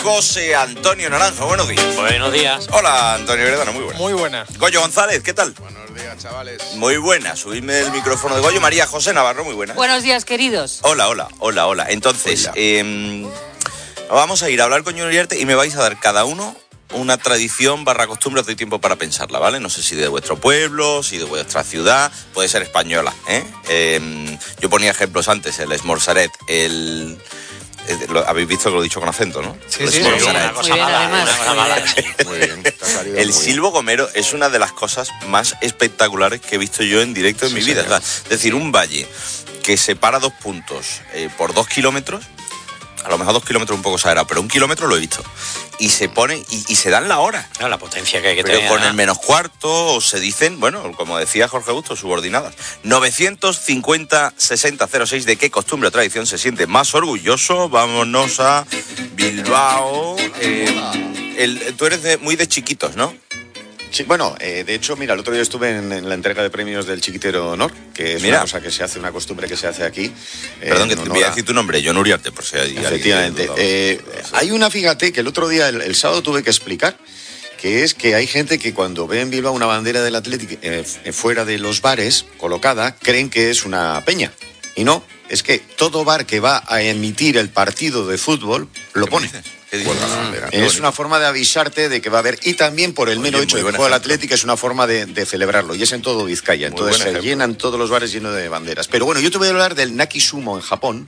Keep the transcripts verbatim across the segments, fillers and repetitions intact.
José Antonio Naranjo. Buenos días. Buenos días. Hola, Antonio Heredano, muy buenas. Muy buenas. Goyo González, ¿qué tal? Buenos días, chavales. Muy buenas. Subidme el micrófono de Goyo. María José Navarro, muy buenas. Buenos días, queridos. Hola, hola, hola, hola. Entonces, eh, vamos a ir a hablar con John Uriarte y me vais a dar cada uno una tradición barra costumbre. Os doy tiempo para pensarla, ¿vale? No sé si de vuestro pueblo, si de vuestra ciudad, puede ser española, ¿eh? eh yo ponía ejemplos antes, el esmorzaret, el... Lo, habéis visto que lo he dicho con acento, ¿no? Sí, sí, sí. Una cosa mala, una cosa mala. Muy bien. Te ha salido El muy silbo gomero es una de las cosas más espectaculares que he visto yo en directo en Sí, mi vida. señor. O sea, es decir, un valle que separa dos puntos eh, por dos kilómetros, a lo mejor dos kilómetros un poco exagerado, pero un kilómetro lo he visto. Y se ponen y, y se dan la hora. No, la potencia que hay que Pero tener. con ¿no? el menos cuarto, o se dicen, bueno, como decía Jorge Busto, subordinadas. novecientos cincuenta sesenta cero seis, ¿de qué costumbre o tradición se siente más orgulloso? Vámonos a Bilbao. Eh, el, tú eres de, muy de chiquitos, ¿no? Sí, bueno, eh, de hecho, mira, el otro día estuve en, en la entrega de premios del Chiquitero Honor, que es Mira. una cosa que se hace, una costumbre que se hace aquí. eh, Perdón, que en te honor voy a a- decir tu nombre, John Uriarte, por si hay alguien Efectivamente. que dudaba. Eh, hay una, fíjate, que el otro día, el, el sábado, tuve que explicar, que es que hay gente que cuando ve en Bilbao una bandera del Athletic eh, f- fuera de los bares, colocada, creen que es una peña. Y no, es que todo bar que va a emitir el partido de fútbol lo ¿Qué pone. dices? ¿Qué dices? Es una forma de avisarte de que va a haber, y también por el Oye, mero muy hecho de que buen juega el ejemplo. Atlético, es una forma de, de celebrarlo, y es en todo Vizcaya. Muy Entonces buen se ejemplo. llenan todos los bares llenos de banderas. Pero bueno, yo te voy a hablar del Naki Sumo en Japón.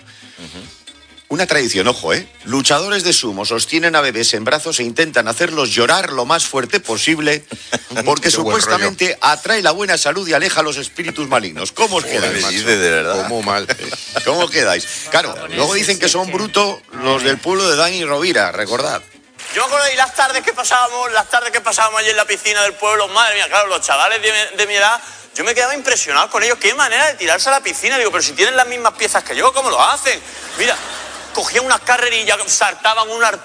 Una tradición, ojo, ¿eh? Luchadores de sumo sostienen a bebés en brazos e intentan hacerlos llorar lo más fuerte posible porque Qué buen supuestamente atrae la buena salud y aleja los espíritus malignos. ¿Cómo os Joder, quedáis, me macho? dices de verdad. ¿Cómo mal? ¿Cómo quedáis? Claro, luego dicen que son brutos los del pueblo de Dani Rovira, recordad. Yo me acuerdo de las tardes que pasábamos, las tardes que pasábamos allí en la piscina del pueblo, madre mía, claro, los chavales de, mi- de mi edad, yo me quedaba impresionado con ellos, qué manera de tirarse a la piscina, digo, pero si tienen las mismas piezas que yo, ¿cómo lo hacen? Mira, cogían unas carrerillas, saltaban un arco